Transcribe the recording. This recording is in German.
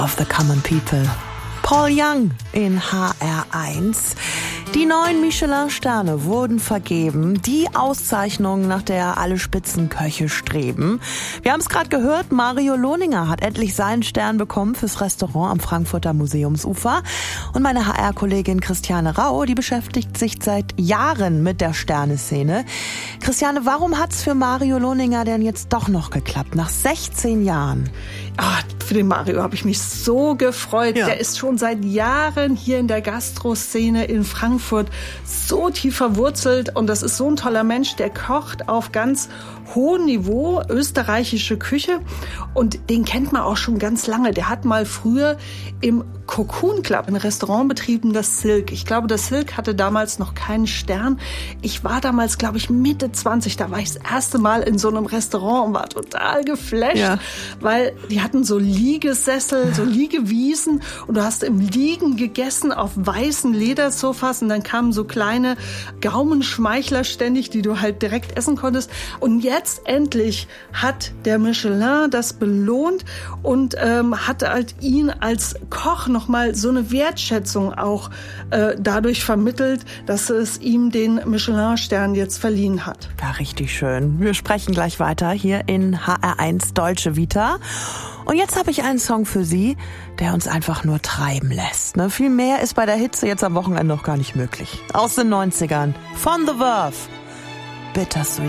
of the Common People. Paul Young in HR1. Die 9 Michelin-Sterne wurden vergeben. Die Auszeichnung, nach der alle Spitzenköche streben. Wir haben es gerade gehört, Mario Lohninger hat endlich seinen Stern bekommen fürs Restaurant am Frankfurter Museumsufer. Und meine HR-Kollegin Christiane Rau, die beschäftigt sich seit Jahren mit der Sterneszene. Christiane, warum hat's für Mario Lohninger denn jetzt doch noch geklappt, nach 16 Jahren? Für den Mario habe ich mich so gefreut. Ja. Der ist schon seit Jahren hier in der Gastroszene in Frankfurt so tief verwurzelt. Und das ist so ein toller Mensch, der kocht auf ganz hohem Niveau, österreichische Küche. Und den kennt man auch schon ganz lange. Der hat mal früher im Cocoon Club, ein Restaurant betrieben, das Silk. Ich glaube, das Silk hatte damals noch keinen Stern. Ich war damals, glaube ich, Mitte 20. Da war ich das erste Mal in so einem Restaurant und war total geflasht, weil die hatten so Liegesessel, so Liegewiesen und du hast im Liegen gegessen auf weißen Ledersofas und dann kamen so kleine Gaumenschmeichler ständig, die du halt direkt essen konntest. Und jetzt endlich hat der Michelin das belohnt und hat halt ihn als Koch nochmal so eine Wertschätzung auch dadurch vermittelt, dass es ihm den Michelin-Stern jetzt verliehen hat. Ja, richtig schön. Wir sprechen gleich weiter hier in HR1 Deutsche Vita. Und jetzt habe ich einen Song für Sie, der uns einfach nur treiben lässt. Viel mehr ist bei der Hitze jetzt am Wochenende noch gar nicht möglich. Aus den 90ern, von The Verve, Bittersweet